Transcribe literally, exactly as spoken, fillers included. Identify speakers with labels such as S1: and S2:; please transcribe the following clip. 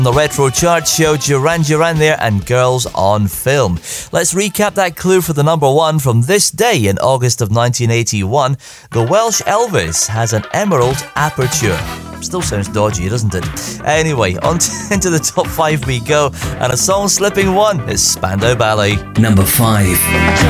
S1: The retro chart show Duran Duran there and Girls on Film. Let's recap that clue for the number one. From this day in August of nineteen eighty-one, the Welsh Elvis has an emerald aperture. Still sounds dodgy, doesn't it? Anyway, on t- into the top five we go, and a song slipping one is Spandau Ballet.
S2: Number five.